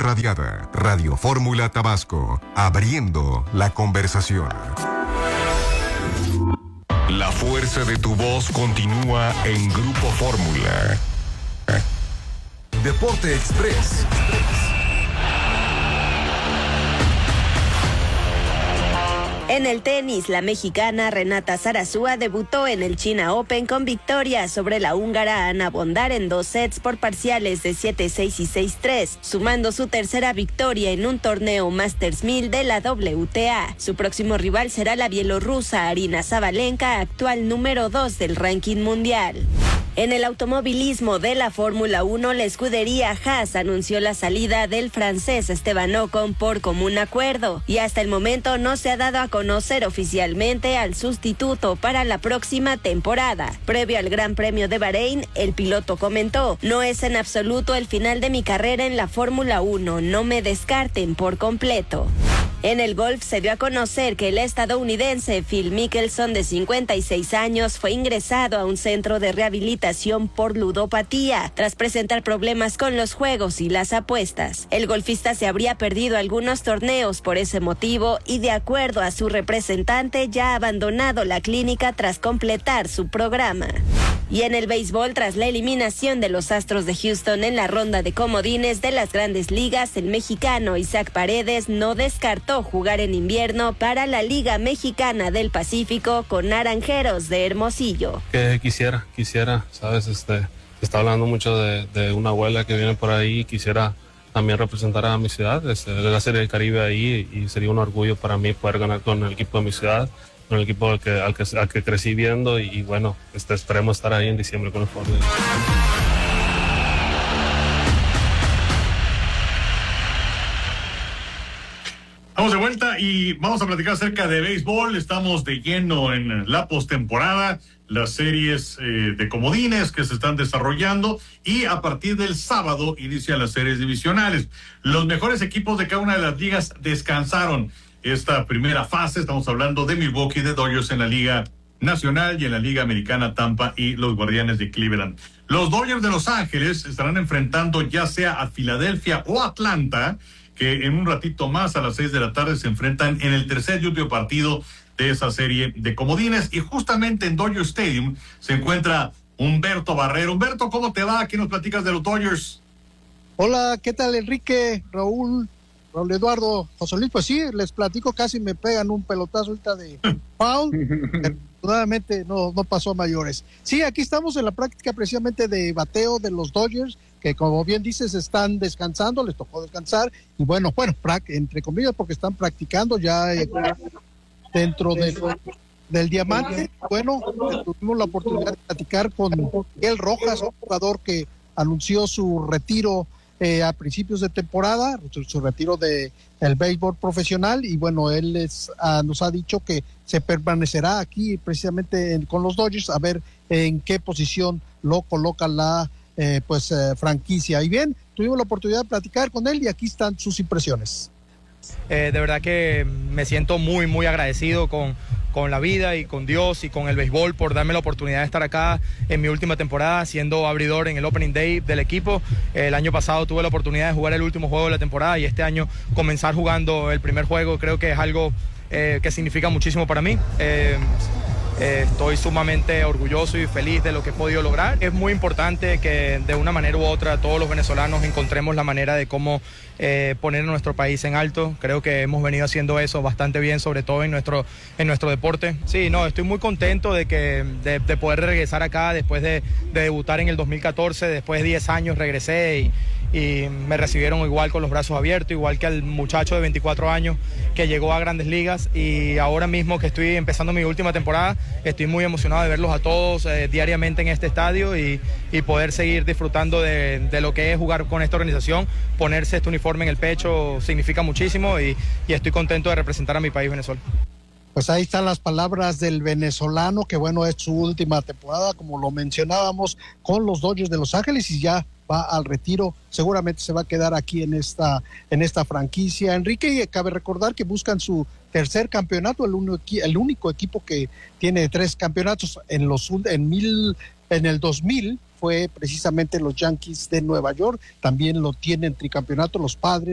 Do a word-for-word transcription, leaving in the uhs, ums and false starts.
irradiada. Radio Fórmula Tabasco, abriendo la conversación. La fuerza de tu voz continúa en Grupo Fórmula. Deporte Express. En el tenis, la mexicana Renata Zarazúa debutó en el China Open con victoria sobre la húngara Ana Bondar en dos sets por parciales de siete seis y seis tres, sumando su tercera victoria en un torneo Masters mil de la W T A. Su próximo rival será la bielorrusa Arina Sabalenka, actual número dos del ranking mundial. En el automovilismo de la Fórmula uno, la escudería Haas anunció la salida del francés Esteban Ocon por común acuerdo, y hasta el momento no se ha dado a conocer oficialmente al sustituto para la próxima temporada. Previo al Gran Premio de Bahrein, el piloto comentó: "No es en absoluto el final de mi carrera en la Fórmula uno, no me descarten por completo". En el golf se dio a conocer que el estadounidense Phil Mickelson, de cincuenta y seis años, fue ingresado a un centro de rehabilitación por ludopatía, tras presentar problemas con los juegos y las apuestas. El golfista se habría perdido algunos torneos por ese motivo y, de acuerdo a su representante, ya ha abandonado la clínica tras completar su programa. Y en el béisbol, tras la eliminación de los Astros de Houston en la ronda de comodines de las Grandes Ligas, el mexicano Isaac Paredes no descartó jugar en invierno para la Liga Mexicana del Pacífico con Naranjeros de Hermosillo. Que quisiera, quisiera, sabes, este, se está hablando mucho de, de una abuela que viene por ahí, quisiera también representar a mi ciudad, es la Serie del Caribe ahí, y sería un orgullo para mí poder ganar con el equipo de mi ciudad, con el equipo al que, al que, al que crecí viendo, y, y bueno, este, esperemos estar ahí en diciembre con el Ford. Vamos de vuelta y vamos a platicar acerca de béisbol. Estamos de lleno en la postemporada, las series eh, de comodines que se están desarrollando, y a partir del sábado inician las series divisionales. Los mejores equipos de cada una de las ligas descansaron esta primera fase. Estamos hablando de Milwaukee, de Dodgers en la Liga Nacional, y en la Liga Americana Tampa y los Guardianes de Cleveland. Los Dodgers de Los Ángeles estarán enfrentando ya sea a Filadelfia o Atlanta, que en un ratito más, a las seis de la tarde, se enfrentan en el tercer y último partido de esa serie de comodines. Y justamente en Dodger Stadium se encuentra Humberto Barrero. Humberto, ¿cómo te va? ¿Qué nos platicas de los Dodgers? Hola, ¿qué tal, Enrique, Raúl, Raúl Eduardo, José Luis? Pues sí, les platico, casi me pegan un pelotazo ahorita de foul. Afortunadamente no, no pasó a mayores. Sí, aquí estamos en la práctica precisamente de bateo de los Dodgers, que como bien dices están descansando, les tocó descansar, y bueno, bueno, entre comillas, porque están practicando ya eh, dentro de, del diamante. Bueno, tuvimos la oportunidad de platicar con Miguel Rojas, un jugador que anunció su retiro eh, a principios de temporada, su, su retiro de el béisbol profesional, y bueno, él les, ah, nos ha dicho que se permanecerá aquí precisamente en, con los Dodgers, a ver en qué posición lo coloca la Eh, pues eh, franquicia. Y bien, tuvimos la oportunidad de platicar con él y aquí están sus impresiones. Eh, de verdad que me siento muy muy agradecido con, con la vida y con Dios y con el béisbol por darme la oportunidad de estar acá en mi última temporada siendo abridor en el Opening Day del equipo. El año pasado tuve la oportunidad de jugar el último juego de la temporada, y este año comenzar jugando el primer juego creo que es algo eh, que significa muchísimo para mí. Eh, Eh, estoy sumamente orgulloso y feliz de lo que he podido lograr. Es muy importante que de una manera u otra todos los venezolanos encontremos la manera de cómo eh, poner a nuestro país en alto. Creo que hemos venido haciendo eso bastante bien, sobre todo en nuestro, en nuestro deporte. Sí, no, estoy muy contento de, que, de, de poder regresar acá después de, de debutar en el dos mil catorce, después de diez años regresé y y me recibieron igual con los brazos abiertos, igual que al muchacho de veinticuatro años que llegó a Grandes Ligas, y ahora mismo que estoy empezando mi última temporada, estoy muy emocionado de verlos a todos eh, diariamente en este estadio y, y poder seguir disfrutando de, de lo que es jugar con esta organización. Ponerse este uniforme en el pecho significa muchísimo y, y estoy contento de representar a mi país, Venezuela. Pues ahí están las palabras del venezolano, que bueno, es su última temporada, como lo mencionábamos, con los Dodgers de Los Ángeles, y ya va al retiro. Seguramente se va a quedar aquí en esta, en esta franquicia. Enrique, y cabe recordar que buscan su tercer campeonato, el, uno, el único equipo que tiene tres campeonatos. En los en mil, en el dos mil fue precisamente los Yankees de Nueva York, también lo tienen tricampeonato los Padres.